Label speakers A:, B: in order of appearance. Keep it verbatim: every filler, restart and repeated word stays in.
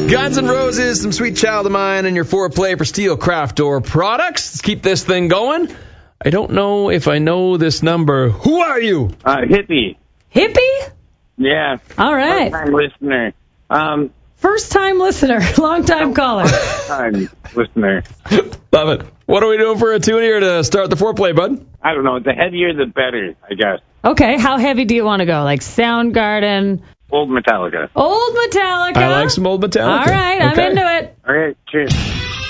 A: Guns N' Roses, Some Sweet Child of Mine, and your foreplay for Steel Craft Door products. Let's keep this thing going. I don't know if I know this number. Who are you?
B: Uh, hippie.
C: Hippie?
B: Yeah.
C: All right.
B: First-time listener. Um,
C: First-time listener, long-time caller.
B: First-time listener.
A: Love it. What are we doing for a tune here to start the foreplay, bud?
B: I don't know. The heavier, the better, I guess.
C: Okay, how heavy do you want to go? Like Soundgarden?
B: Old Metallica.
C: Old Metallica.
A: I like some old Metallica.
C: All right,
A: okay.
C: I'm into it.
B: All right, cheers.